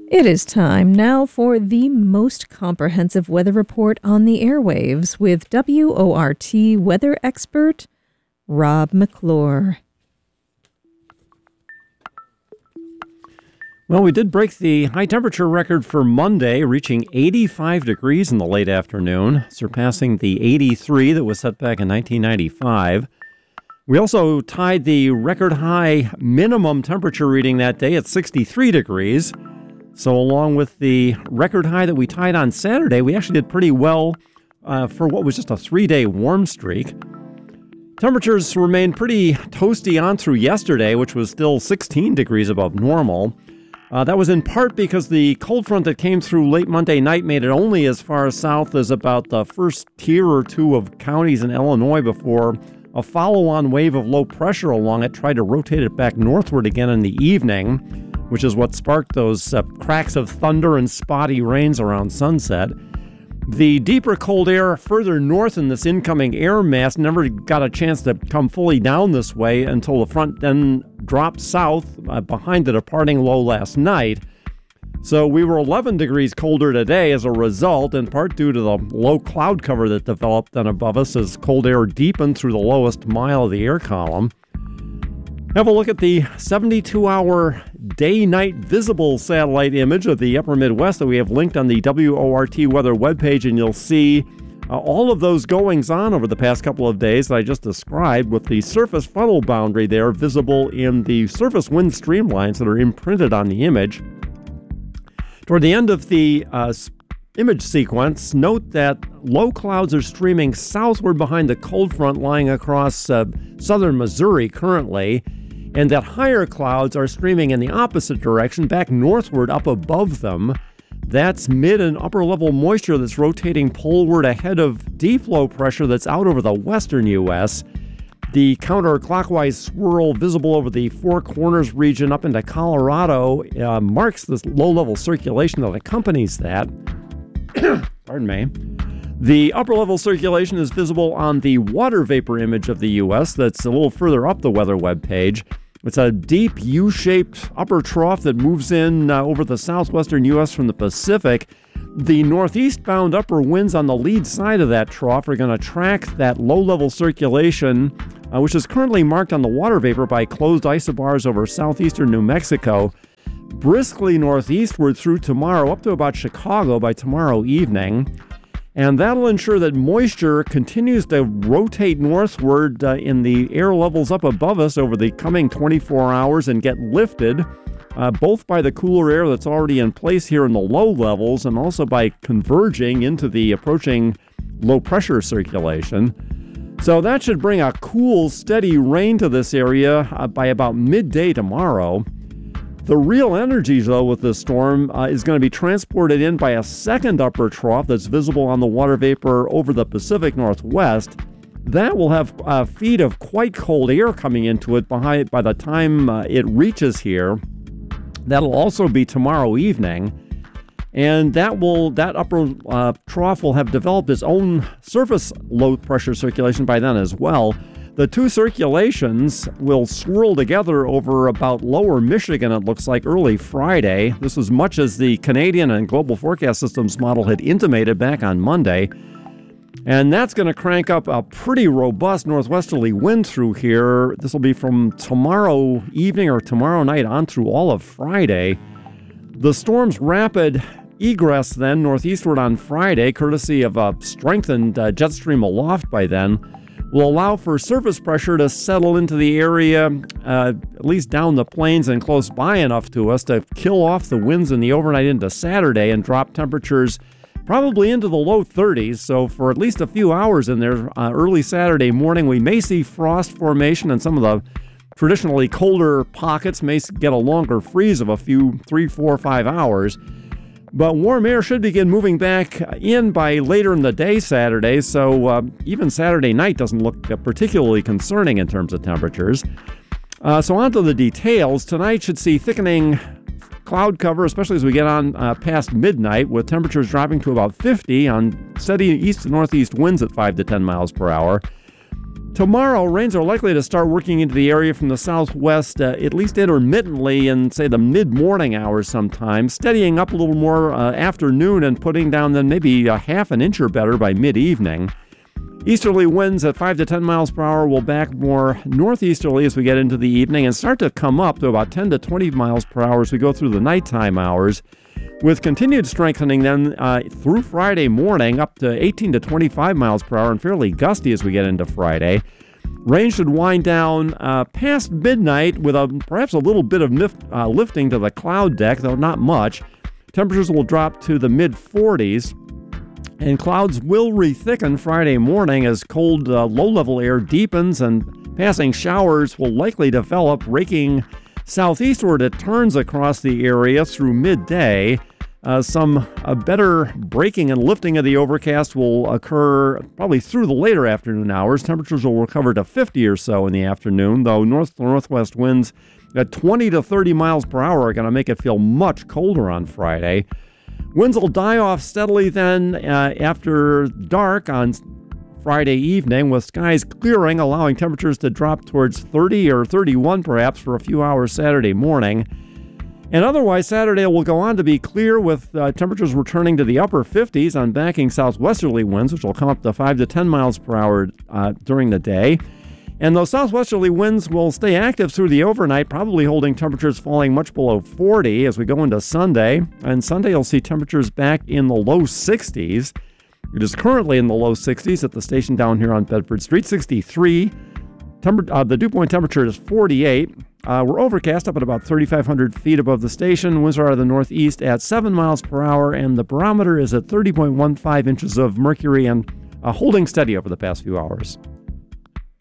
It is time now for the most comprehensive weather report on the airwaves with WORT weather expert Rob McClure. Well, we did break the high temperature record for Monday, reaching 85 degrees in the late afternoon, surpassing the 83 that was set back in 1995. We also tied the record high minimum temperature reading that day at 63 degrees. So along with the record high that we tied on Saturday, we actually did pretty well for what was just a 3-day warm streak. Temperatures remained pretty toasty on through yesterday, which was still 16 degrees above normal. That was in part because the cold front that came through late Monday night made it only as far south as about the first tier or two of counties in Illinois before a follow-on wave of low pressure along it tried to rotate it back northward again in the evening, which is what sparked those cracks of thunder and spotty rains around sunset. The deeper cold air further north in this incoming air mass never got a chance to come fully down this way until the front then dropped south behind the departing low last night. So we were 11 degrees colder today as a result, in part due to the low cloud cover that developed then above us as cold air deepened through the lowest mile of the air column. Have a look at the 72-hour day-night visible satellite image of the upper Midwest that we have linked on the WORT weather webpage, and you'll see all of those goings-on over the past couple of days that I just described, with the surface funnel boundary there visible in the surface wind streamlines that are imprinted on the image. Toward the end of the image sequence, note that low clouds are streaming southward behind the cold front lying across southern Missouri currently, and that higher clouds are streaming in the opposite direction, back northward up above them. That's mid and upper level moisture that's rotating poleward ahead of deep low pressure that's out over the western U.S. The counterclockwise swirl visible over the Four Corners region up into Colorado marks this low-level circulation that accompanies that. Pardon me. The upper-level circulation is visible on the water vapor image of the U.S. that's a little further up the weather webpage. It's a deep U-shaped upper trough that moves in over the southwestern U.S. from the Pacific. The northeast-bound upper winds on the lead side of that trough are going to track that low-level circulation, which is currently marked on the water vapor by closed isobars over southeastern New Mexico, briskly northeastward through tomorrow up to about Chicago by tomorrow evening. And that'll ensure that moisture continues to rotate northward in the air levels up above us over the coming 24 hours and get lifted, both by the cooler air that's already in place here in the low levels and also by converging into the approaching low pressure circulation. So that should bring a cool, steady rain to this area by about midday tomorrow. The real energy, though, with this storm is going to be transported in by a second upper trough that's visible on the water vapor over the Pacific Northwest. That will have a feed of quite cold air coming into it by the time it reaches here. That'll also be tomorrow evening. And that upper trough will have developed its own surface low pressure circulation by then as well. The two circulations will swirl together over about lower Michigan, it looks like, early Friday. This is much as the Canadian and Global Forecast Systems model had intimated back on Monday. And that's going to crank up a pretty robust northwesterly wind through here. This will be from tomorrow evening or tomorrow night on through all of Friday. The storm's rapid egress then northeastward on Friday, courtesy of a strengthened jet stream aloft by then, will allow for surface pressure to settle into the area, at least down the plains and close by enough to us to kill off the winds in the overnight into Saturday and drop temperatures probably into the low 30s. So for at least a few hours in there early Saturday morning, we may see frost formation, and some of the traditionally colder pockets may get a longer freeze of a few 3, 4, 5 hours. But warm air should begin moving back in by later in the day Saturday, so even Saturday night doesn't look particularly concerning in terms of temperatures. So on to the details. Tonight should see thickening cloud cover, especially as we get on past midnight, with temperatures dropping to about 50 on steady east to northeast winds at 5 to 10 miles per hour. Tomorrow, rains are likely to start working into the area from the southwest, at least intermittently in, say, the mid-morning hours sometime, steadying up a little more afternoon and putting down then maybe a half an inch or better by mid-evening. Easterly winds at 5 to 10 miles per hour will back more northeasterly as we get into the evening and start to come up to about 10 to 20 miles per hour as we go through the nighttime hours, with continued strengthening then through Friday morning up to 18 to 25 miles per hour and fairly gusty as we get into Friday. Rain should wind down past midnight with perhaps a little bit of lifting to the cloud deck, though not much. Temperatures will drop to the mid-40s. And clouds will rethicken Friday morning as cold low-level air deepens and passing showers will likely develop, raking southeastward at turns across the area through midday. Some better breaking and lifting of the overcast will occur probably through the later afternoon hours. Temperatures will recover to 50 or so in the afternoon, though north-northwest winds at 20 to 30 miles per hour are going to make it feel much colder on Friday. Winds will die off steadily then after dark on Friday evening, with skies clearing, allowing temperatures to drop towards 30 or 31 perhaps for a few hours Saturday morning. And otherwise, Saturday will go on to be clear with temperatures returning to the upper 50s on backing southwesterly winds, which will come up to 5 to 10 miles per hour during the day. And those southwesterly winds will stay active through the overnight, probably holding temperatures falling much below 40 as we go into Sunday. And Sunday, you'll see temperatures back in the low 60s. It is currently in the low 60s at the station down here on Bedford Street, 63. The dew point temperature is 48. We're overcast up at about 3,500 feet above the station. Winds are out of the northeast at 7 miles per hour, and the barometer is at 30.15 inches of mercury and holding steady over the past few hours.